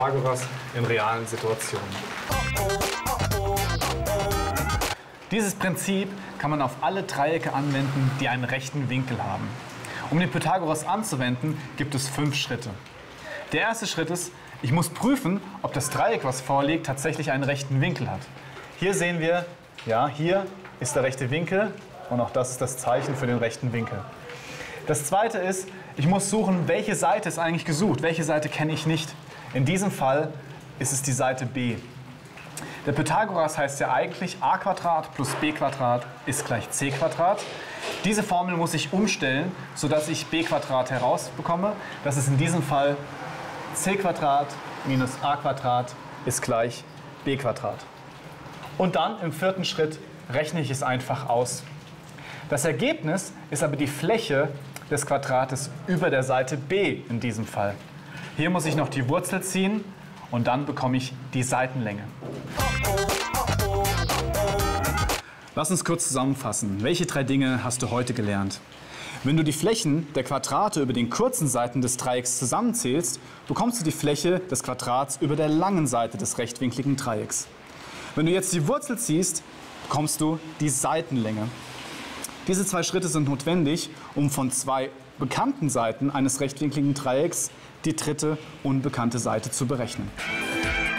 Pythagoras in realen Situationen. Dieses Prinzip kann man auf alle Dreiecke anwenden, die einen rechten Winkel haben. Um den Pythagoras anzuwenden, gibt es 5 Schritte. Der erste Schritt ist, ich muss prüfen, ob das Dreieck, was vorliegt, tatsächlich einen rechten Winkel hat. Hier sehen wir, ja, hier ist der rechte Winkel und auch das ist das Zeichen für den rechten Winkel. Das zweite ist, ich muss suchen, welche Seite ist eigentlich gesucht, welche Seite kenne ich nicht. In diesem Fall ist es die Seite b. Der Pythagoras heißt ja eigentlich a² plus b² ist gleich c². Diese Formel muss ich umstellen, sodass ich b² herausbekomme. Das ist in diesem Fall c² minus a² ist gleich b². Und dann im 4. Schritt rechne ich es einfach aus. Das Ergebnis ist aber die Fläche des Quadrates über der Seite b in diesem Fall. Hier muss ich noch die Wurzel ziehen und dann bekomme ich die Seitenlänge. Lass uns kurz zusammenfassen. Welche 3 Dinge hast du heute gelernt? Wenn du die Flächen der Quadrate über den kurzen Seiten des Dreiecks zusammenzählst, bekommst du die Fläche des Quadrats über der langen Seite des rechtwinkligen Dreiecks. Wenn du jetzt die Wurzel ziehst, bekommst du die Seitenlänge. Diese 2 Schritte sind notwendig, um von 2 bekannten Seiten eines rechtwinkligen Dreiecks die dritte unbekannte Seite zu berechnen.